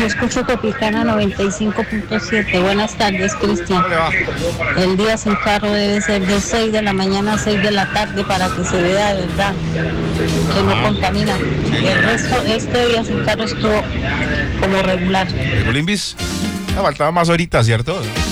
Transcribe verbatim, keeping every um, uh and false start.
Yo escucho Tropicana noventa y cinco punto siete. Buenas tardes, Cristian. El día sin carro debe ser de seis de la mañana a seis de la tarde para que se vea de verdad que no contamina. El resto, este día sin carro estuvo como regular. Pero Limbis, me faltaba más ahorita, ¿cierto?